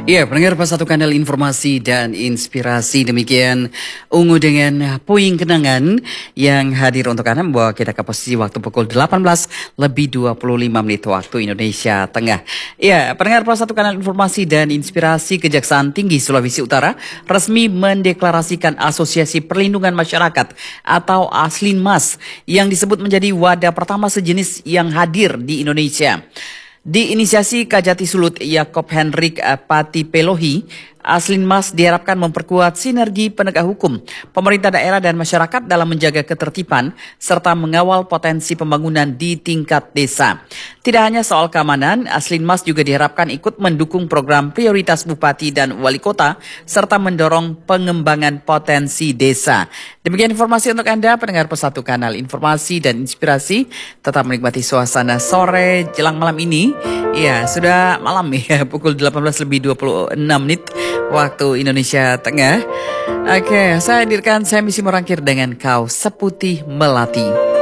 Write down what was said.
Ya, pendengar pas satu kanal informasi dan inspirasi, demikian ungu dengan puing kenangan yang hadir untuk Anda membawa kita ke posisi waktu pukul 18 lebih 25 menit waktu Indonesia Tengah. Ya, pendengar pas satu kanal informasi dan inspirasi, Kejaksaan Tinggi Sulawesi Utara resmi mendeklarasikan Asosiasi Perlindungan Masyarakat atau Aslinmas yang disebut menjadi wadah pertama sejenis yang hadir di Indonesia. Diinisiasi Kajati Sulut Yakob Hendrik Pati Pelohi, Aslinmas diharapkan memperkuat sinergi penegak hukum, pemerintah daerah dan masyarakat dalam menjaga ketertiban serta mengawal potensi pembangunan di tingkat desa. Tidak hanya soal keamanan, Aslinmas juga diharapkan ikut mendukung program prioritas bupati dan wali kota serta mendorong pengembangan potensi desa. Demikian informasi untuk Anda, pendengar Persatu Kanal Informasi dan Inspirasi. Tetap menikmati suasana sore jelang malam ini. Ya, sudah malam ya, pukul 18 lebih 26 menit waktu Indonesia Tengah. Oke, saya hadirkan, saya misi merangkir dengan Kau Seputih Melati.